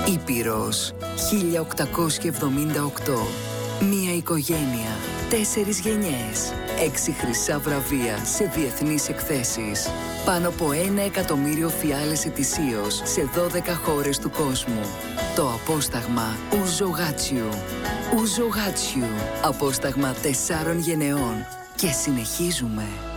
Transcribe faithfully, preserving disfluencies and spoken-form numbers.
Ήπειρος χίλια οκτακόσια εβδομήντα οκτώ. Μία οικογένεια, τέσσερις γενιές, έξι χρυσά βραβεία σε διεθνείς εκθέσεις. Πάνω από ένα εκατομμύριο φιάλες ετησίως σε δώδεκα χώρες του κόσμου. Το απόσταγμα Ouzo Ghaziu. Ouzo Ghaziu. Απόσταγμα τεσσάρων γενεών. Και συνεχίζουμε.